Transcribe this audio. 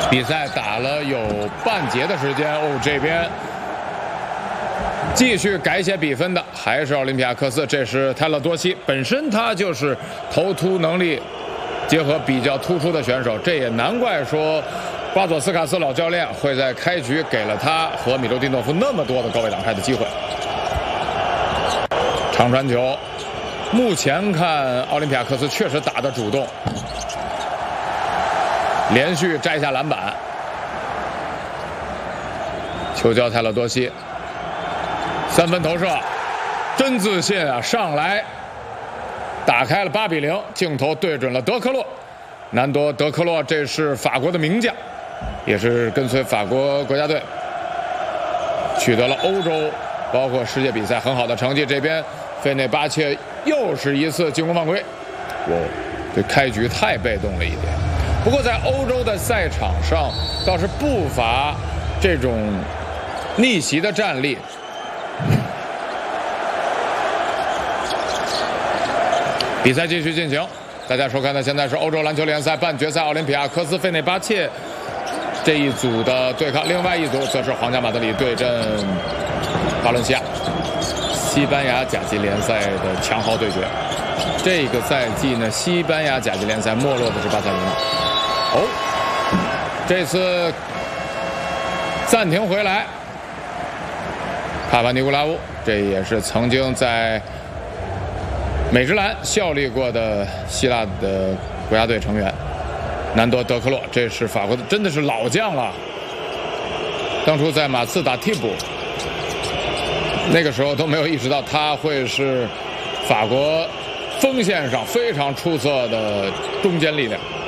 比赛打了有半节的时间哦，这边继续改写比分的还是奥林匹亚科斯，这是泰勒多西，本身他就是投突能力结合比较突出的选手，这也难怪说瓜佐斯卡斯老教练会在开局给了他和米卢蒂诺夫那么多的高位挡拆的机会。长传球，目前看奥林匹亚科斯确实打得主动，连续摘下篮板，球交泰勒多西，三分投射，真自信啊！上来打开了8比0，镜头对准了德克洛，南多德克洛，这是法国的名将，也是跟随法国国家队取得了欧洲包括世界比赛很好的成绩。这边费内巴切又是一次进攻犯规，这开局太被动了一点。不过在欧洲的赛场上倒是不乏这种逆袭的战例。比赛继续进行，大家收看的现在是欧洲篮球联赛半决赛，奥林匹亚科斯费内巴切这一组的对抗，另外一组则是皇家马德里对阵巴伦西亚，西班牙甲级联赛的强豪对决。这个赛季呢，西班牙甲级联赛没落的是巴塞罗那。哦，这次暂停回来，帕帕尼古拉乌，这也是曾经在美职篮效力过的希腊的国家队成员。南多德克洛，这是法国的，真的是老将了。当初在马刺打替补，那个时候都没有意识到他会是法国锋线上非常出色的中坚力量。